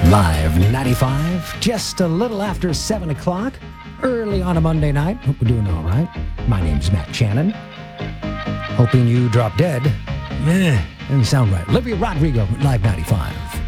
Live 95, just a little after 7 o'clock, early on a Monday night. Hope we're doing all right. My name's Matt Shannon. Hoping you drop dead. Doesn't sound right. Olivia Rodrigo, Live 95.